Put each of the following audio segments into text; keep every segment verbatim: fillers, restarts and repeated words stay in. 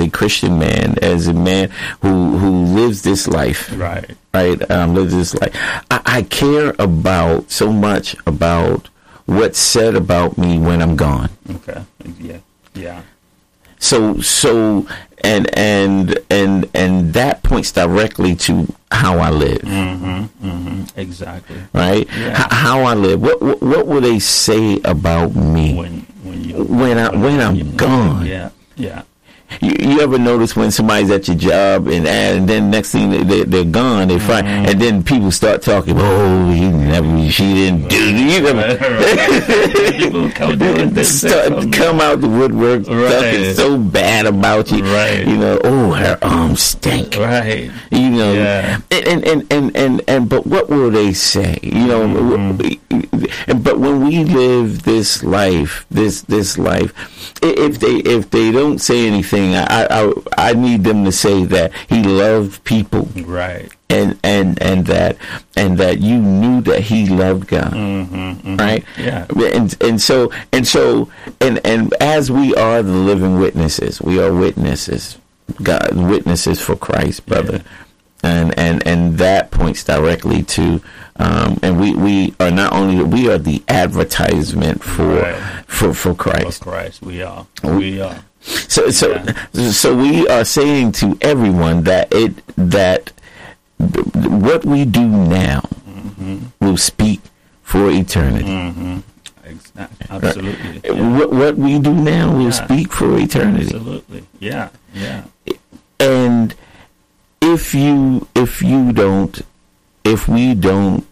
a Christian man, as a man who who lives this life, right, right, um, lives this life. I, I care about so much about what's said about me when I'm gone. Okay. Yeah. Yeah. So so and and and and that points directly to how I live. Mm-hmm, mm-hmm, exactly. Right? Yeah. H- how I live. What, what what will they say about me when when you when I when I'm gone? Yeah. Yeah. You, you ever notice when somebody's at your job and and then next thing they, they, they're gone, they find, mm-hmm. and then people start talking. Oh, you never, she didn't do. You never. People come, start, come out the woodwork right. talking so bad about you. Right. You know. Oh, her arms stink. Right. You know. Yeah. And and and and and but what will they say? You know. Mm-hmm. But when we live this life, this this life, if they if they don't say anything. I, I I need them to say that he loved people, right, and and and that and that you knew that he loved God, mm-hmm, mm-hmm. right? Yeah, and and so and so and and as we are the living witnesses, we are witnesses, God witnesses for Christ, brother, yeah. and and and that points directly to. Um, and we, we are not only we are the advertisement for right. for for Christ. For Christ, we are. We are. So so yeah. so we are saying to everyone that it that what we do now mm-hmm. will speak for eternity. Mm-hmm. Absolutely. Yeah. What what we do now will yeah. speak for eternity. Absolutely. Yeah. Yeah. And if you if you don't if we don't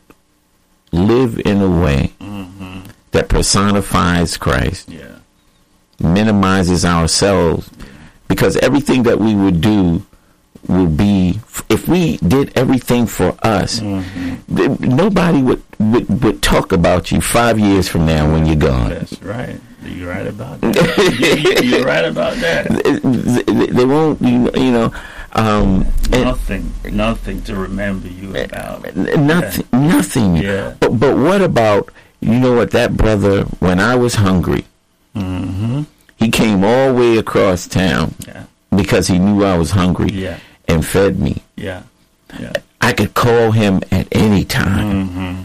live in a way mm-hmm. that personifies Christ, yeah. minimizes ourselves, yeah. because everything that we would do would be, if we did everything for us, mm-hmm. th- nobody would, would would talk about you five years from now when you're gone. That's right. You're right about that. You're right about that. They, they won't, you, you know. Um, nothing, and, nothing to remember you about. Nothing, yeah. nothing. Yeah. But but what about, you know what, that brother, when I was hungry, mm-hmm. he came all the way across town yeah. because he knew I was hungry yeah. and fed me. Yeah. Yeah. I could call him at any time, mm-hmm.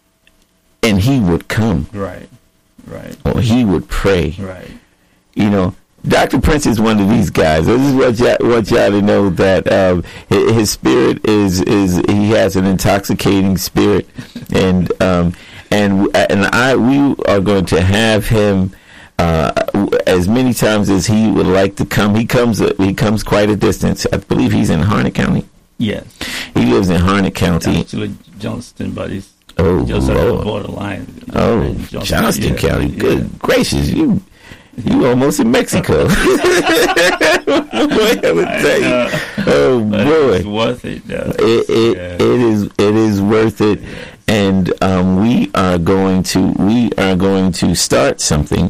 and he would come. Right. Right. Or he would pray. Right. You know. Doctor Prince is one of these guys. This is what y'all, want y'all to know, that um, his, his spirit is is he has an intoxicating spirit, and um, and and I we are going to have him uh, as many times as he would like to come. He comes he comes quite a distance. I believe he's in Harnett County. Yes, he lives in Harnett County. Actually, Johnston, but he's oh just Lord. on the borderline. Oh, Johnston, Johnston yeah, County. yeah. Good gracious, you. You almost in Mexico. Boy, I would tell you. Oh boy, it's worth it. Though. It it, yeah. it is it is worth it, yes. and um, we are going to we are going to start something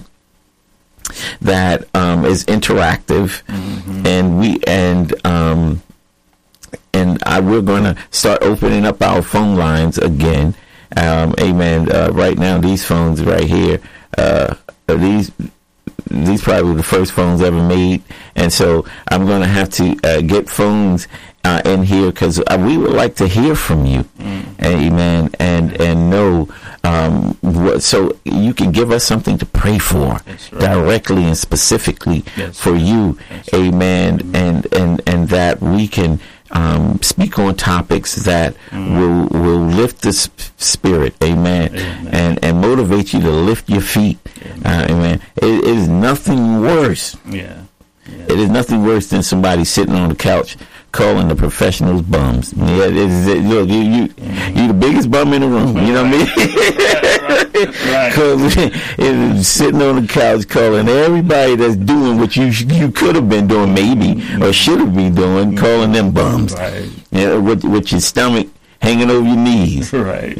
that um, is interactive, mm-hmm. and we and um, and I, we're going to start opening up our phone lines again. Um, amen. Uh, right now, these phones right here, uh, these. These probably were the first phones ever made, and so I'm going to have to uh, get phones uh, in here because uh, we would like to hear from you, mm. amen, and and know um, what, so you can give us something to pray for right. directly and specifically That's for right. you, That's amen, right. and and and that we can. Um, speak on topics that mm. will will lift the sp- spirit, amen, amen, and and motivate you to lift your feet, amen. Uh, amen. It, it is nothing worse. Yeah. yeah, it is nothing worse than somebody sitting on the couch calling the professionals bums. Yeah, it is. It, look, you you mm-hmm. you the biggest bum in the room. You know what I mean? Because right. sitting on the couch calling everybody that's doing what you you could have been doing, maybe, mm-hmm. or should have been doing, mm-hmm. calling them bums. Right. Yeah, with with your stomach hanging over your knees. Right.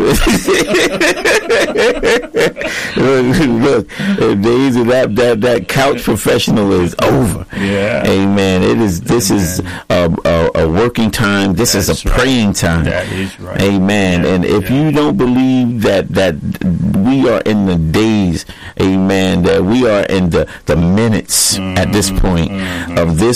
Look, the days of that, that, that couch professional is over. Yeah. Amen. It is. This Amen. is a, a, a working time. This That's is a right. praying time. That is right. Amen. Yeah. And if yeah. you don't believe that that we are in the days, amen, that we are in the the minutes mm-hmm. at this point mm-hmm. of this